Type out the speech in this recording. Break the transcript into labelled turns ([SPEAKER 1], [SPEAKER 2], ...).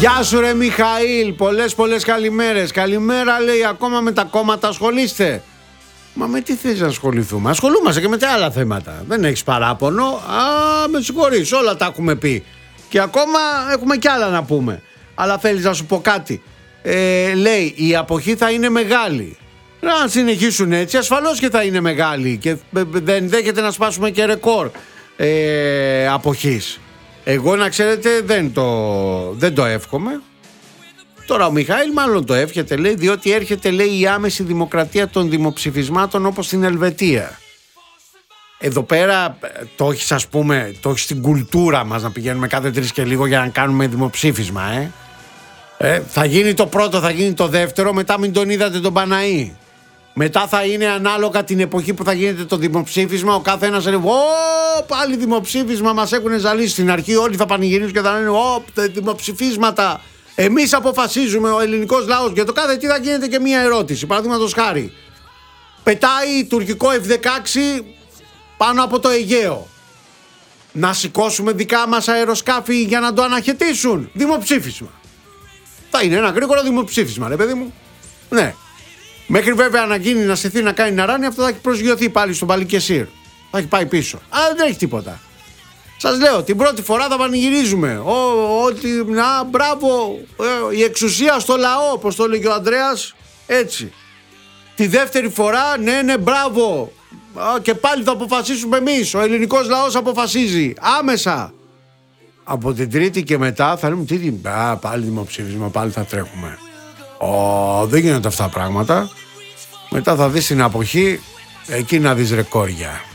[SPEAKER 1] Γεια σου ρε Μιχαήλ, πολλές καλημέρες. Καλημέρα λέει, ακόμα με τα κόμματα ασχολείστε? Μα με τι θες να ασχοληθούμε? Ασχολούμαστε και με τα άλλα θέματα. Δεν έχεις παράπονο? Με συγχωρείς, όλα τα έχουμε πει. Και ακόμα έχουμε κι άλλα να πούμε. Αλλά θέλεις να σου πω κάτι? Λέει η αποχή θα είναι μεγάλη. Αν συνεχίσουν έτσι ασφαλώς και θα είναι μεγάλη. Και δεν δέχεται να σπάσουμε και ρεκόρ αποχής. Εγώ να ξέρετε δεν το εύχομαι. Τώρα ο Μιχαήλ μάλλον το εύχεται, λέει, διότι έρχεται, λέει, η άμεση δημοκρατία των δημοψηφισμάτων όπως στην Ελβετία. Εδώ πέρα το έχεις, ας πούμε, το έχεις στην κουλτούρα μας να πηγαίνουμε κάθε 3 και λίγο για να κάνουμε δημοψήφισμα. Θα γίνει το πρώτο, θα γίνει το δεύτερο, μετά μην τον είδατε τον Παναή. Μετά θα είναι ανάλογα την εποχή που θα γίνεται το δημοψήφισμα. Ο κάθε ένας λέει: πάλι δημοψήφισμα, μας έχουν ζαλίσει. Στην αρχή όλοι θα πανηγυρίσουν και θα λένε: δημοψηφίσματα. Εμείς αποφασίζουμε, ο ελληνικός λαός. Για το κάθε τι θα γίνεται και μία ερώτηση. Παραδείγματος χάρη, πετάει τουρκικό F-16 πάνω από το Αιγαίο. Να σηκώσουμε δικά μας αεροσκάφη για να το αναχαιτήσουν? Δημοψήφισμα. Θα είναι ένα γρήγορο δημοψήφισμα, ρε παιδί μου. Ναι. Μέχρι βέβαια να γίνει, να στηθεί, να κάνει να ράνει, αυτό θα έχει προσγειωθεί πάλι στον Παλικεσίρ. Θα έχει πάει πίσω. Αλλά δεν έχει τίποτα. Σας λέω, την πρώτη φορά θα πανηγυρίζουμε. Ότι, μπράβο, η εξουσία στο λαό, όπως το έλεγε ο Ανδρέας, έτσι. Τη δεύτερη φορά, ναι, μπράβο. Και πάλι θα αποφασίσουμε εμείς. Ο ελληνικός λαός αποφασίζει άμεσα. Από την τρίτη και μετά θα λέμε πάλι δημοψήφισμα, πάλι θα τρέχουμε. Δεν γίνονται αυτά τα πράγματα. Μετά θα δεις την αποχή, εκεί να δεις ρεκόρια.